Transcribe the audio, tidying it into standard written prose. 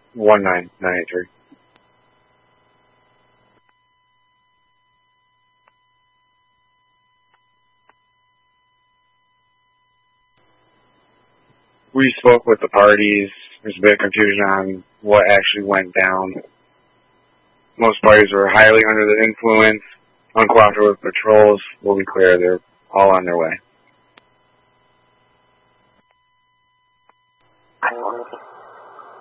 19983. We spoke with the parties. There's a bit of confusion on what actually went down. Most parties were highly under the influence, uncooperative with patrols. We'll be clear, they're all on their way.